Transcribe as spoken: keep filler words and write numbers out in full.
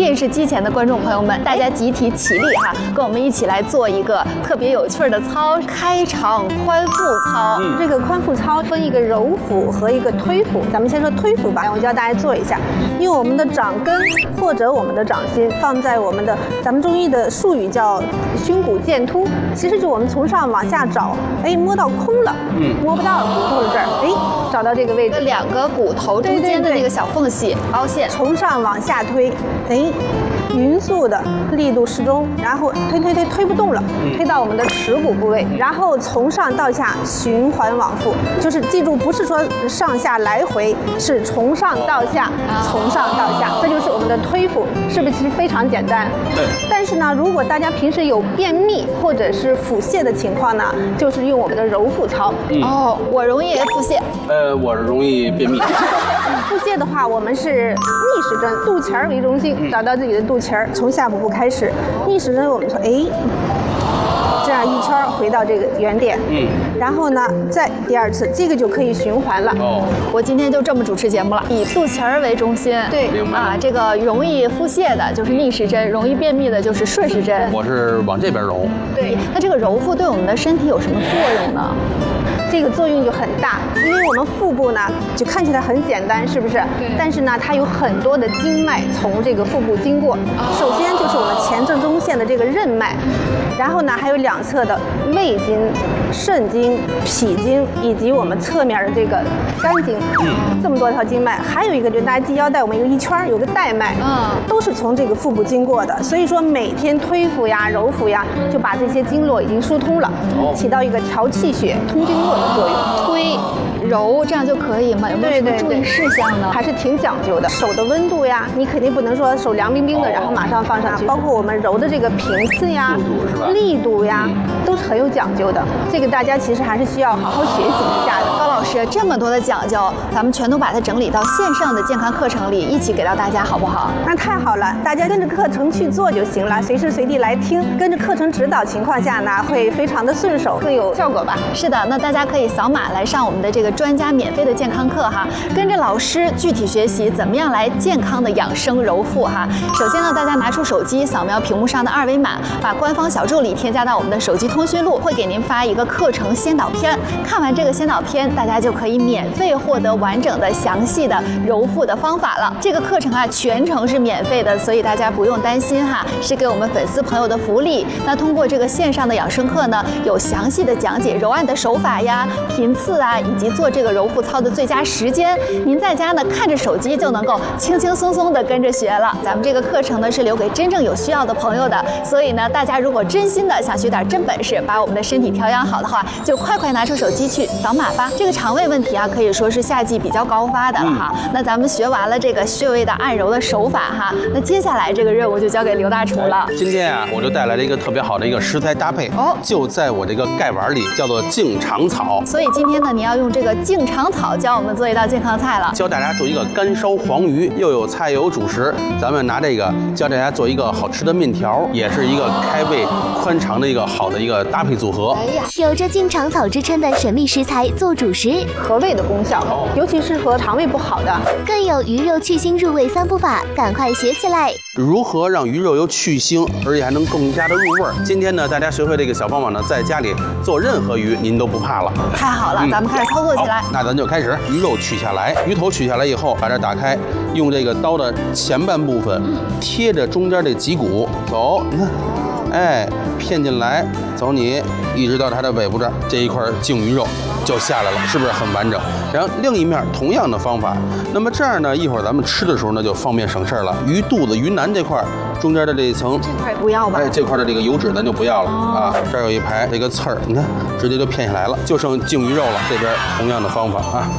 电视机前的观众朋友们，大家集体起立哈，跟我们一起来做一个特别有趣的操——开场髋腹操。 嗯、 这个髋腹操分一个揉腹和一个推腹，咱们先说推腹吧。我教大家做一下，用我们的掌根或者我们的掌心放在我们的，咱们中医的术语叫胸骨剑突，其实就我们从上往下找，哎，摸到空了，嗯，摸不到骨头的这儿，哎，找到这个位置， 两个骨头中间的那个小缝隙，凹陷， 从上往下推，哎，匀速的力度适中，然后推推推推不动了，推到我们的耻骨部位，然后从上到下循环往复，就是记住不是说上下来回，是从上到下，从上到下，这就是我们的推腹，是不是其实非常简单？ 对。 但是呢，如果大家平时有便秘或者是腹泻的情况呢，就是用我们的揉腹操。 嗯、哦，我容易腹泻。 呃，我容易便秘。 腹泻的话，我们是逆时针，肚脐儿为中心，找到自己的肚脐儿，从下腹部开始。逆时针我们说，哎，这样一圈回到这个原点。嗯。然后呢，再第二次，这个就可以循环了。 哦。 我今天就这么主持节目了，以肚脐儿为中心。 对。 啊，这个容易腹泻的就是逆时针，容易便秘的就是顺时针。 我是往这边揉。 对。那这个揉腹对我们的身体有什么作用呢？ 这个作用就很大，因为我们腹部呢，就看起来很简单，是不是？对。但是呢，它有很多的经脉从这个腹部经过。首先就是我们前正中线的这个任脉，然后呢，还有两侧的胃经、肾经、脾经，以及我们侧面的这个肝经。嗯。这么多条经脉，还有一个就是大家系腰带，我们有一圈有个带脉，嗯，都是从这个腹部经过的。所以说每天推腹呀、揉腹呀，就把这些经络已经疏通了，起到一个调气血、通经络的作用。 推、揉这样就可以吗？有没有什么注意事项呢？ 还是挺讲究的。手的温度呀，你肯定不能说手凉冰冰的，然后马上放上去。包括我们揉的这个频次呀、力度呀，都是很有讲究的。这个大家其实还是需要好好学习一下的。 高老师，这么多的讲究，咱们全都把它整理到线上的健康课程里，一起给到大家，好不好？ 那太好了，大家跟着课程去做就行了，随时随地来听，跟着课程指导情况下呢，会非常的顺手，更有效果吧？ 是的，那大家可以扫码来上我们的这个专家免费的健康课哈，跟着老师具体学习怎么样来健康的养生揉腹哈。首先呢，大家拿出手机扫描屏幕上的二维码，把官方小助理添加到我们的手机通讯录，会给您发一个课程先导片。看完这个先导片，大家就可以免费获得完整的、详细的揉腹的方法了。这个课程啊，全程是免费的，所以大家不用担心哈，是给我们粉丝朋友的福利。那通过这个线上的养生课呢，有详细的讲解揉按的手法呀、频次啊，以及做这个揉腹操的最佳时间。您在家呢看着手机就能够轻轻松松的跟着学了。咱们这个课程呢是留给真正有需要的朋友的，所以呢，大家如果真心的想学点真本事，把我们的身体调养好的话，就快快拿出手机去扫码吧。这个肠胃问题啊，可以说是夏季比较高发的了哈。嗯、那咱们学完了这个穴位的按揉的手法哈，那接下来这个任务就交给刘大厨了。 今天啊，我就带来了一个特别好的一个食材搭配哦，就在我这个盖碗里，叫做净肠草。 所以今天呢，你要用这个净肠草教我们做一道健康菜了， 教大家做一个干烧黄鱼，又有菜又有主食。咱们拿这个教大家做一个好吃的面条，也是一个开胃宽肠的一个好的一个搭配组合。 哎呀，有着净肠草之称的神秘食材做主食， 和胃的功效，哦、尤其适合肠胃不好的。 更有鱼肉去腥入味三步法，赶快学起来！ 如何让鱼肉有去腥，而且还能更加的入味儿？今天呢，大家学会这个小方法呢，在家里做任何鱼，您都不怕了。 太好了，嗯、咱们开始操作起来。 那咱就开始，鱼肉取下来，鱼头取下来以后，把这打开，用这个刀的前半部分贴着中间这脊骨走，你看，哎，片进来，走你一直到它的尾部这儿，这一块净鱼肉就下来了，是不是很完整？然后另一面同样的方法，那么这样呢，一会儿咱们吃的时候呢就方便省事儿了。鱼肚子、鱼腩这块中间的这一层， 这块不要吧？ 哎，这块的这个油脂咱就不要了、哦、啊。这儿有一排这个刺儿，你看直接就片下来了，就剩净鱼肉了。这边同样的方法啊。